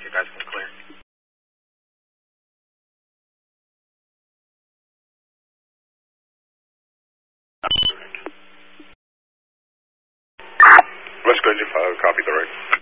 You guys can clear. West Engine 5, copy the right.